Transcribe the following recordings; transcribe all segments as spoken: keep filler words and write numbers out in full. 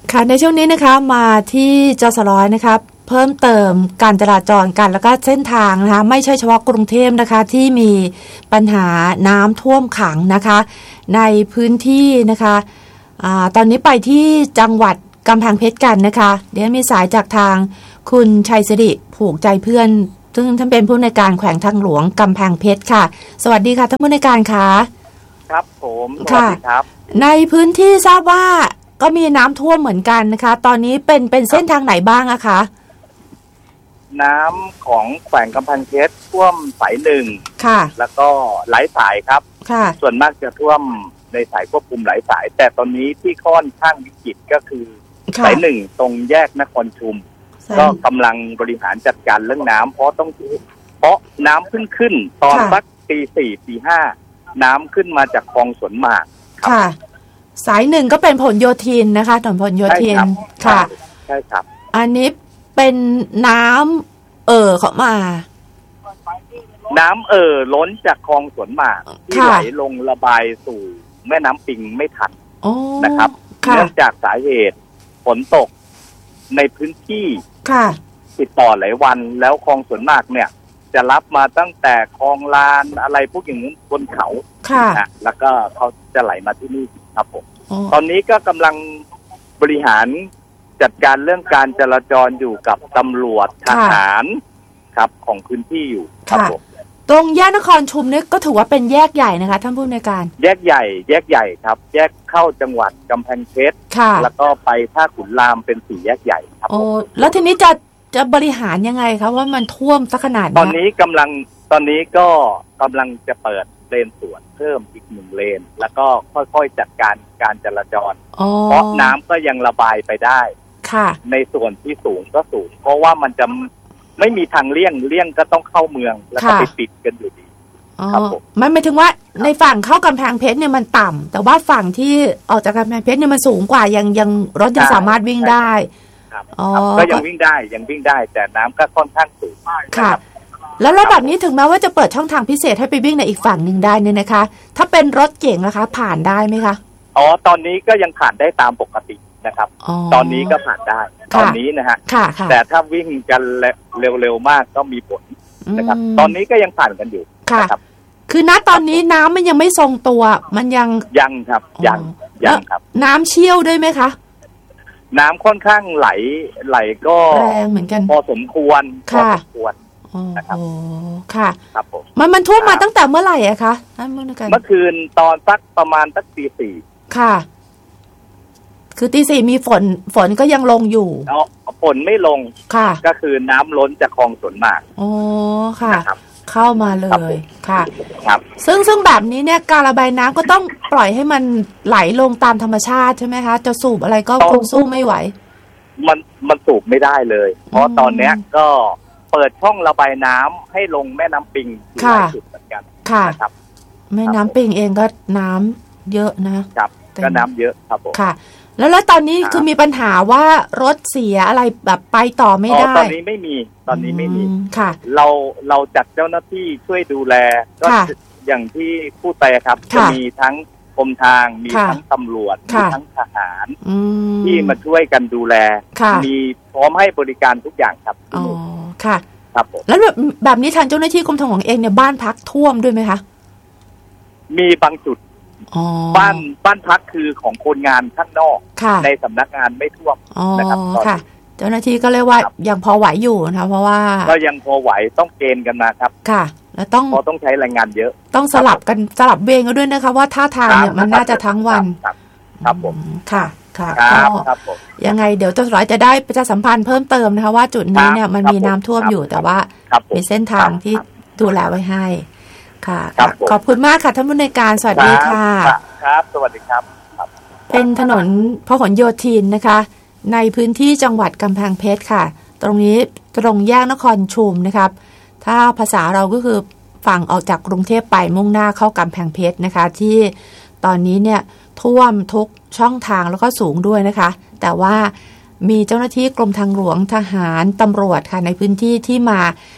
ค่ะในช่วงนี้นะคะมาที่จสร้อยนะคะเพิ่มเติมการจราจรกันแล้วก็เส้นทางนะคะไม่ใช่เฉพาะกรุงเทพนะคะที่มีปัญหาน้ำท่วมขังนะคะในพื้นที่นะคะอ่าตอนนี้ไปที่จังหวัดกำแพงเพชรกันนะคะเดี๋ยวมีสายจากทางคุณชัยสิริผูกใจเพื่อนซึ่งท่านเป็นผู้ในการแขวงทางหลวงกำแพงเพชรค่ะสวัสดีค่ะท่านผู้ในการค่ะครับผมสวัสดีครับในพื้นที่ทราบว่าก็มีน้ำท่วมเหมือนกันนะคะตอนนี้เป็นเป็นเส้นทางไหนบ้างอะคะน้ำของแขวงกำแพงเพชรท่วมสายหนึ่งค่ะแล้วก็หลายสายครับค่ะส่วนมากจะท่วมในสายควบคุมหลายสายแต่ตอนนี้ที่ค่อนข้างวิกฤตก็คือสายหนึ่งตรงแยกนครชุมก็กำลังบริหารจัดการเรื่องน้ำเพราะต้องเพราะน้ำขึ้นขึ้นตอนสักตีสี่ตีห้าน้ำขึ้นมาจากคลองสวนหมากค่ะสายหนึ่งก็เป็นผลโยธินนะคะถนนผลโยธินค่ะใช่ครับอันนี้เป็นน้ำเอ่อเข้ามาน้ำเอ่อล้นจากคลองสวนหมากที่ไหลลงระบายสู่แม่น้ำปิงไม่ทันนะครับเนื่องจากสาเหตุฝนตกในพื้นที่ติดต่อหลายวันแล้วคลองสวนหมากเนี่ยจะรับมาตั้งแต่คลองลานอะไรพวกอย่างนี้บนเขานะแล้วก็เขาจะไหลมาที่นี่ครับผมตอนนี้ก็กำลังบริหารจัดการเรื่องการจราจรอยู่กับตำรวจทหารครับของพื้นที่อยู่ครับผมตรงแยกนครชุมนี่ก็ถือว่าเป็นแยกใหญ่นะคะท่านผู้ในการแยกใหญ่แยกใหญ่ครับแยกเข้าจังหวัดกำแพงเพชรแล้วก็ไปท่าขุนรามเป็นสี่แยกใหญ่ครับโอ้แล้วทีนี้จะจะบริหารยังไงครับว่ามันท่วมสักขนาดนี้ตอนนี้กำลังตอนนี้ก็กำลังจะเปิดเลนสวนเพิ่มอีกหนึ่งเลนแล้วก็ค่อยๆจัดการการจราจรเพราะน้ำก็ยังระบายไปได้ในส่วนที่สูงก็สูงเพราะว่ามันจะไม่มีทางเลี่ยงเลี่ยงก็ต้องเข้าเมืองแล้วก็ไปติดกันอยู่ดีครับผมมันหมายถึงว่าในฝั่งเข้ากำแพงเพชรเนี่ยมันต่ำแต่ว่าฝั่งที่ออกจากกำแพงเพชรเนี่ยมันสูงกว่ายังยังรถยังสามารถวิ่งได้ก็ยังวิ่งได้ยังวิ่งได้แต่น้ำก็ค่อนข้างสูงค่ะแล้วระดับนี้ถึงแม้ว่าจะเปิดช่องทางพิเศษให้ไปวิ่งในอีกฝั่งหนึ่งได้เนี่ยนะคะถ้าเป็นรถเก๋งนะคะผ่านได้ไหมคะอ๋อตอนนี้ก็ยังผ่านได้ตามปกตินะครับตอนนี้ก็ผ่านได้ตอนนี้นะฮะแต่ถ้าวิ่งกันเร็วๆมากก็มีผลนะครับตอนนี้ก็ยังผ่านกันอยู่นะครับคือณตอนนี้น้ำมันยังไม่ทรงตัวมันยังยังครับยังยังครับน้ำเชี่ยวด้วยไหมคะน้ำค่อนข้างไหลไหลก็แรงเหมือนกันพอสมควรพอสมควรนะครับค่ะครับผมมันมันท่วมมาตั้งแต่เมื่อไหร่อะคะเมื่อคืนตอนสักประมาณสักตีสี่ค่ะคือตีสี่มีฝนฝนก็ยังลงอยู่อ๋อฝนไม่ลงค่ะก็คือน้ำล้นจากคลองสวนหมากอ๋อค่ะเข้ามาเลยค่ะครับซึ่งซึ่งแบบนี้เนี่ยการระบายน้ำก็ต้องปล่อยให้มันไหลลงตามธรรมชาติใช่ไหมคะจะสูบอะไรก็คงสู้ไม่ไหวมันมันสูบไม่ได้เลยเพราะตอนเนี้ยก็เปิดช่องระบายน้ำให้ลงแม่น้ำปิงหลายจุดเหมือนกันค่ะครับแม่น้ำปิงเองก็น้ำเยอะนะครับก็น้ำเยอะครับผมค่ะแล้วแล้วตอนนี้คือมีปัญหาว่ารถเสียอะไรแบบไปต่อไม่ได้ตอนนี้ไม่มีตอนนี้ไม่มีค่ะเราเราจัดเจ้าหน้าที่ช่วยดูแลก็อย่างที่พูดไปครับจะมีทั้งกรมทางมีทั้งตำรวจมีทั้งทหารที่มาช่วยกันดูแลมีพร้อมให้บริการทุกอย่างครับอ๋อค่ะครับผมแล้วแบบแบบนี้ทางเจ้าหน้าที่กรมทางหลวงเองเนี่ยบ้านพักท่วมด้วยไหมคะมีบางจุดบ้านบ้านพักคือของคนงานข้างนอกในสำนักงานไม่ท่วมนะครับค่ะเจ้าหน้าที่ก็เรียกว่ายังพอไหวอยู่นะคะเพราะว่าก็ยังพอไหวต้องเกณฑ์กันมาครับค่ะแล้วต้องพอต้องใช้แรงงานเยอะต้องสลับกันสลับเวรกันด้วยนะคะว่าท่าทางเนี่ยมันน่าจะทั้งวันครับผมค่ะค่ะก็ยังไงเดี๋ยวจสร้อยจะได้ประชาสัมพันธ์เพิ่มเติมนะคะว่าจุดนี้เนี่ยมันมีน้ำท่วมอยู่แต่ว่ามีเส้นทางที่ดูแลไว้ให้ค่ะขอบคุณมากค่ะท่านผู้ในการสวัสดีค่ะครับสวัสดีครับเป็นถนนพหลโยธินนะคะในพื้นที่จังหวัดกำแพงเพชรค่ะตรงนี้ตรงแยกนครชุมนะครับถ้าภาษาเราก็คือฝั่งออกจากกรุงเทพไปมุ่งหน้าเข้ากำแพงเพชรนะคะที่ตอนนี้เนี่ยท่วมทุกช่องทางแล้วก็สูงด้วยนะคะแต่ว่ามีเจ้าหน้าที่กรมทางหลวงทหารตำรวจค่ะในพื้นที่ที่มา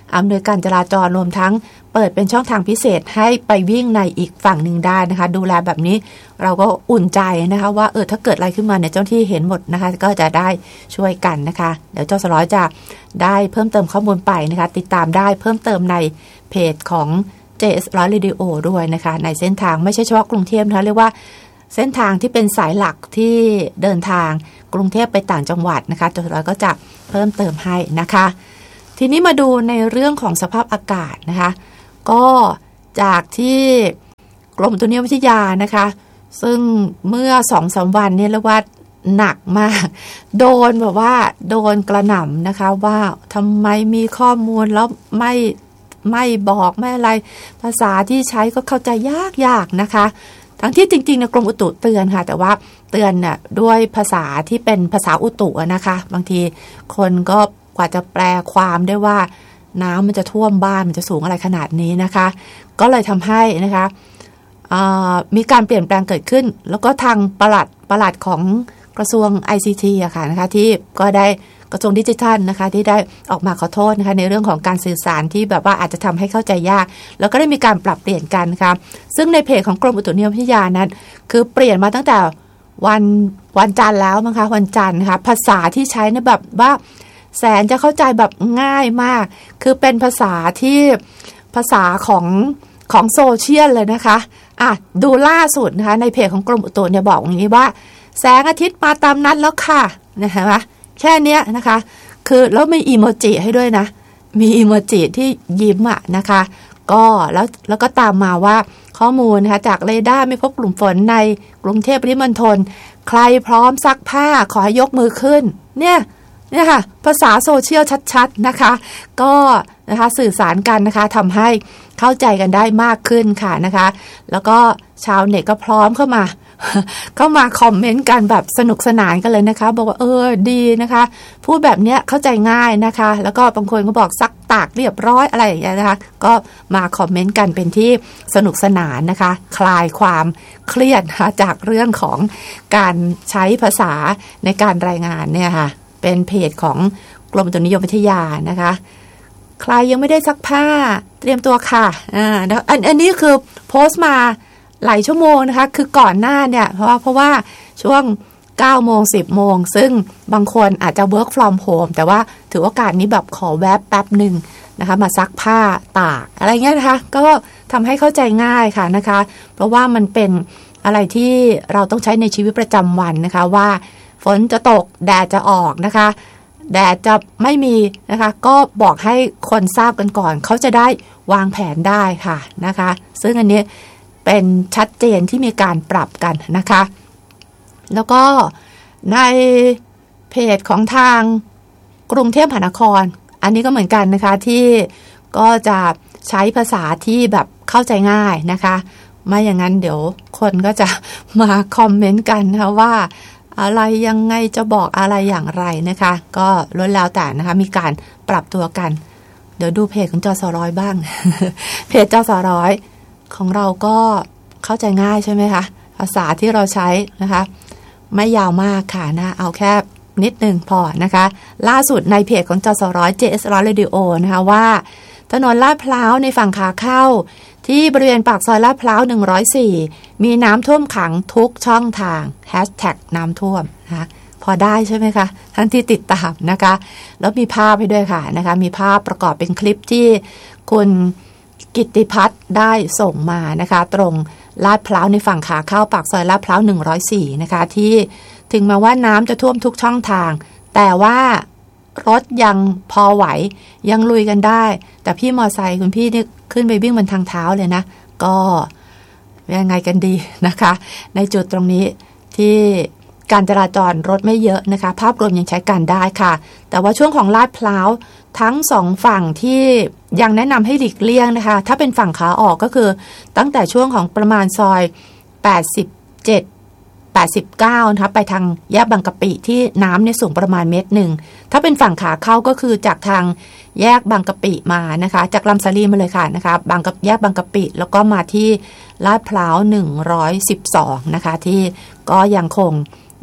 อำนวยการจราจรรวมทั้งเปิดเป็นช่องทางพิเศษให้ไปวิ่งในอีกฝั่งหนึ่งได้นะคะดูแลแบบนี้เราก็อุ่นใจนะคะว่าเออถ้าเกิดอะไรขึ้นมาเนี่ยเจ้าหน้าที่เห็นหมดนะคะก็จะได้ช่วยกันนะคะเดี๋ยวจสร้อยจะได้เพิ่มเติมข้อมูลไปนะคะติดตามได้เพิ่มเติมในเพจของ เจ เอส หนึ่งร้อย Radio ด้วยนะคะในเส้นทางไม่ใช่เฉพาะกรุงเทพนะคะเรียกว่าเส้นทางที่เป็นสายหลักที่เดินทางกรุงเทพไปต่างจังหวัดนะคะจสร้อยก็จะเพิ่มเติมให้นะคะทีนี้มาดูในเรื่องของสภาพอากาศนะคะก็จากที่กรมอุตุนิยมวิทยานะคะซึ่งเมื่อ สองสาม วันนี้เรียกว่าหนักมากโดนแบบว่าโดนกระหน่ำนะคะว่าทำไมมีข้อมูลแล้วไม่ไม่บอกไม่อะไรภาษาที่ใช้ก็เข้าใจยากๆนะคะทั้งที่จริงๆนะกรมอุตุเตือนค่ะแต่ว่าเตือนน่ะด้วยภาษาที่เป็นภาษาอุตุนะคะบางทีคนก็กว่าจะแปลความได้ว่าน้ำมันจะท่วมบ้านมันจะสูงอะไรขนาดนี้นะคะก็เลยทำให้นะคะมีการเปลี่ยนแปลงเกิดขึ้นแล้วก็ทางปลัดปลัดของกระทรวง ไอ ซี ที อะค่ะนะคะที่ก็ได้กระทรวงดิจิทัลนะคะที่ได้ออกมาขอโทษนะคะในเรื่องของการสื่อสารที่แบบว่าอาจจะทำให้เข้าใจยากแล้วก็ได้มีการปรับเปลี่ยนกันค่ะซึ่งในเพจของกรมอุตุนิยมวิทยานั้นคือเปลี่ยนมาตั้งแต่วันวันจันทร์แล้วมั้งคะวันจันทร์นะคะภาษาที่ใช้เนี่ยแบบว่าแสนจะเข้าใจแบบง่ายมากคือเป็นภาษาที่ภาษาของของโซเชียลเลยนะคะอ่ะดูล่าสุดนะคะในเพจของกรมอุตุเนี่ยบอกอย่างนี้ว่าแสงอาทิตย์มาตามนัดแล้วค่ะนะคะแค่นี้นะคะคือแล้วมีอีโมจิให้ด้วยนะมีอีโมจิที่ยิ้มอ่ะนะคะก็แล้วแล้วก็ตามมาว่าข้อมูลนะคะจากเรดาร์ไม่พบกลุ่มฝนในกรุงเทพปริมณฑลใครพร้อมซักผ้าขอให้ยกมือขึ้นเนี่ยเนี่ยค่ะภาษาโซเชียลชัดๆนะคะก็นะคะสื่อสารกันนะคะทำให้เข้าใจกันได้มากขึ้นค่ะนะคะแล้วก็ชาวเน็ตก็พร้อมเข้ามาเข้ามาคอมเมนต์กันแบบสนุกสนานกันเลยนะคะบอกว่าเออดีนะคะพูดแบบเนี้ยเข้าใจง่ายนะคะแล้วก็บางคนก็บอกซักตากเรียบร้อยอะไรอย่างเงี้ยนะคะก็มาคอมเมนต์กันเป็นที่สนุกสนานนะคะคลายความเครียดนะคะจากเรื่องของการใช้ภาษาในการรายงานเนี่ยค่ะเป็นเพจของกรมอุตุนิยมวิทยานะคะใครยังไม่ได้ซักผ้าเตรียมตัวค่ะอ่าแล้วอันอันนี้คือโพสต์มาหลายชั่วโมงนะคะคือก่อนหน้าเนี่ยเพราะว่าเพราะว่าช่วงเก้าโมงสิบโมงซึ่งบางคนอาจจะ work from home แต่ว่าถือโอกาสนี้แบบขอแวบแป๊บหนึ่งนะคะมาซักผ้าตากอะไรเงี้ยนะคะก็ทำให้เข้าใจง่ายค่ะนะคะเพราะว่ามันเป็นอะไรที่เราต้องใช้ในชีวิตประจำวันนะคะว่าฝนจะตกแดดจะออกนะคะแดดจะไม่มีนะคะก็บอกให้คนทราบกันก่อนเขาจะได้วางแผนได้ค่ะนะคะซึ่งอันนี้เป็นชัดเจนที่มีการปรับกันนะคะแล้วก็ในเพจของทางกรุงเทพมหานครอันนี้ก็เหมือนกันนะคะที่ก็จะใช้ภาษาที่แบบเข้าใจง่ายนะคะไม่อย่างนั้นเดี๋ยวคนก็จะมาคอมเมนต์กันนะคะว่าอะไรยังไงจะบอกอะไรอย่างไรนะคะก็ล้วนแล้วแต่นะคะมีการปรับตัวกันเดี๋ยวดูเพจของจสร้อยบ้าง เพจจสร้อยของเราก็เข้าใจง่ายใช่ไหมคะภาษาที่เราใช้นะคะไม่ยาวมากค่ะนะเอาแค่นิดนึงพอนะคะล่าสุดในเพจของจสร้อย เจ เอส หนึ่งร้อย Radio นะคะว่าถนนลาดพร้าวในฝั่งขาเข้าที่บริเวณปากซอยลาดพร้าวหนึ่งร้อยสี่มีน้ำท่วมขังทุกช่องทางแฮชแท็กน้ำท่วมนะคะพอได้ใช่ไหมคะท่านที่ติดตามนะคะแล้วมีภาพให้ด้วยค่ะนะคะมีภาพประกอบเป็นคลิปที่คุณกิตติพัฒน์ได้ส่งมานะคะตรงลาดพร้าวในฝั่งขาเข้าปากซอยลาดพร้าวหนึ่งร้อยสี่นะคะที่ถึงแม้ว่าน้ำจะท่วมทุกช่องทางแต่ว่ารถยังพอไหวยังลุยกันได้แต่พี่มอไซค์คุณพี่นี่ขึ้นไปวิ่งบนทางเท้าเลยนะก็ยังไงกันดีนะคะในจุดตรงนี้ที่การจราจรรถไม่เยอะนะคะภาพรวมยังใช้การได้ค่ะแต่ว่าช่วงของลาดพร้าวทั้งสองฝั่งที่ยังแนะนำให้หลีกเลี่ยงนะคะถ้าเป็นฝั่งขาออกก็คือตั้งแต่ช่วงของประมาณซอยแปดสิบเจ็ด แปดสิบเก้านะคะไปทางแยกบางกะปิที่น้ำเนี่ยสูงประมาณเมตรหนึ่งถ้าเป็นฝั่งขาเข้าก็คือจากทางแยกบางกะปิมานะคะจากลำสาลีมาเลยค่ะนะคะบางกะแยกบางกะปิแล้วก็มาที่ลาดพร้าวหนึ่งร้อยสิบสองนะคะที่ก็ยังคง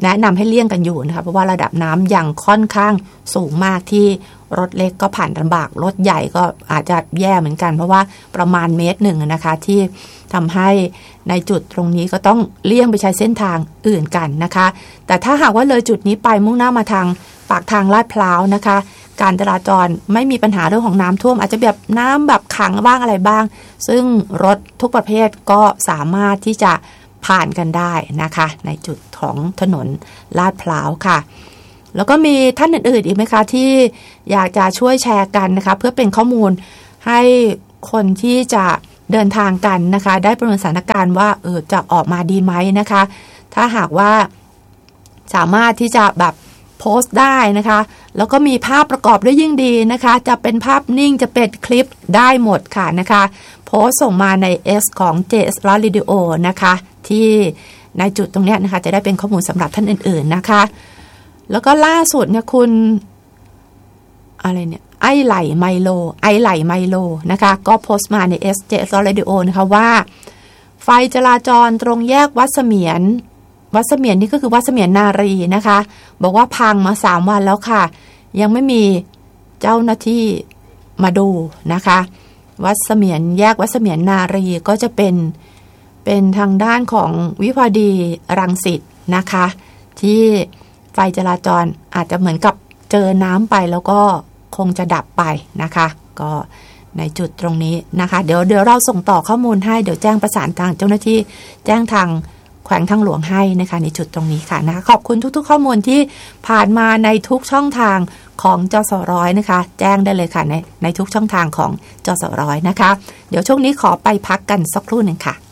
แนะนำให้เลี่ยงกันอยู่นะคะเพราะว่าระดับน้ำยังค่อนข้างสูงมากที่รถเล็กก็ผ่านลำบากรถใหญ่ก็อาจจะแย่เหมือนกันเพราะว่าประมาณเมตรหนึ่งนะคะที่ทำให้ในจุดตรงนี้ก็ต้องเลี่ยงไปใช้เส้นทางอื่นกันนะคะแต่ถ้าหากว่าเลยจุดนี้ไปมุ่งหน้ามาทางปากทางลาดพร้าวนะคะการจราจรไม่มีปัญหาเรื่องของน้ำท่วมอาจจะแบบน้ำแบบขังบ้างอะไรบ้างซึ่งรถทุกประเภทก็สามารถที่จะผ่านกันได้นะคะในจุดของถนนลาดพร้าวค่ะแล้วก็มีท่านอื่นๆอีกไหมคะที่อยากจะช่วยแชร์กันนะคะเพื่อเป็นข้อมูลให้คนที่จะเดินทางกันนะคะได้ประเมินสถานการณ์ว่าเออจะออกมาดีไหมนะคะถ้าหากว่าสามารถที่จะแบบโพสต์ได้นะคะแล้วก็มีภาพประกอบด้วยยิ่งดีนะคะจะเป็นภาพนิ่งจะเป็นคลิปได้หมดค่ะนะคะโพสต์ส่งมาใน S ของ เจ เอส Radio นะคะที่ในจุดตรงนี้นะคะจะได้เป็นข้อมูลสำหรับท่านอื่นๆนะคะแล้วก็ล่าสุดเนี่ยคุณอะไรเนี่ยไอไหลไมโลไอไหลไมโลนะคะก็โพสต์มาใน เอส เจ เอส Radio นะคะว่าไฟจราจรตรงแยกวัดเสมียนวัดเสมียนนี่ก็คือวัดเสมียนนารีนะคะบอกว่าพังมาสามวันแล้วค่ะยังไม่มีเจ้าหน้าที่มาดูนะคะวัดเสมียนแยกวัดเสมียนนารีก็จะเป็นเป็นทางด้านของวิภาวดีรังสิตนะคะที่ไฟจราจรอาจจะเหมือนกับเจอน้ำไปแล้วก็คงจะดับไปนะคะก็ในจุดตรงนี้นะคะเดี๋ยวเดี๋ยวเราส่งต่อข้อมูลให้เดี๋ยวแจ้งประสานทางเจ้าหน้าที่แจ้งทางแขวงทางหลวงให้นะคะในจุดตรงนี้ค่ะนะคะขอบคุณทุกๆข้อมูลที่ผ่านมาในทุกช่องทางของจสร้อยนะคะแจ้งได้เลยค่ะในในทุกช่องทางของจสร้อยนะคะเดี๋ยวช่วงนี้ขอไปพักกันสักครู่หนึ่งค่ะ